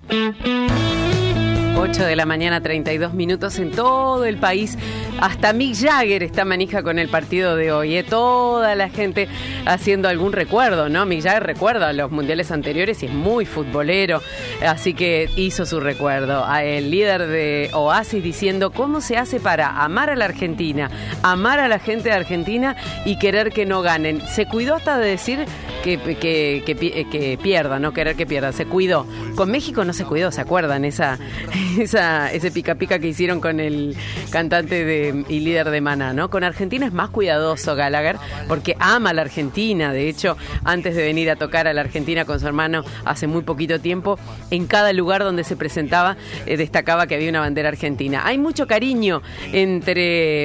8 de la mañana, 32 minutos en todo el país. Hasta Mick Jagger está manija con el partido de hoy. Toda la gente haciendo algún recuerdo, ¿no? Mick Jagger recuerda los mundiales anteriores y es muy futbolero, así que hizo su recuerdo. El líder de Oasis diciendo cómo se hace para amar a la Argentina, amar a la gente de Argentina y querer que no ganen. Se cuidó hasta de decir que pierda, no querer que pierda. Se cuidó. Con México no se cuidó, ¿se acuerdan? Ese pica pica que hicieron con el cantante y líder de Maná, ¿no? Con Argentina es más cuidadoso Gallagher porque ama a la Argentina. De hecho, antes de venir a tocar a la Argentina con su hermano hace muy poquito tiempo, en cada lugar donde se presentaba destacaba que había una bandera argentina. Hay mucho cariño entre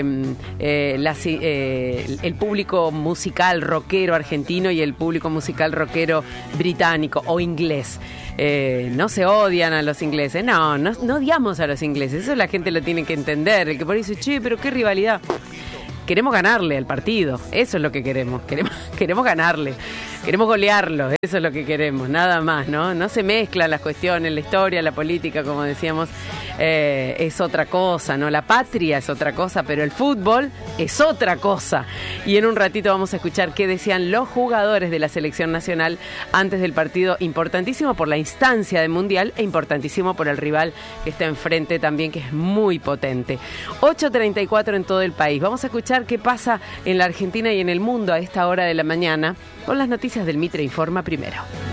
el público musical rockero argentino y el público musical rockero británico o inglés. No se odian a los ingleses, no odiamos a los ingleses, eso la gente lo tiene que entender. El que por ahí dice, che, pero qué rivalidad. Queremos ganarle al partido, eso es lo que queremos ganarle, queremos golearlo, eso es lo que queremos, nada más, ¿no? No se mezclan las cuestiones, la historia, la política, como decíamos, es otra cosa, ¿no? La patria es otra cosa, pero el fútbol es otra cosa. Y en un ratito vamos a escuchar qué decían los jugadores de la selección nacional antes del partido, importantísimo por la instancia del Mundial e importantísimo por el rival que está enfrente también, que es muy potente. 8:34 en todo el país. Vamos a escuchar qué pasa en la Argentina y en el mundo a esta hora de la mañana con las noticias del Mitre Informa primero.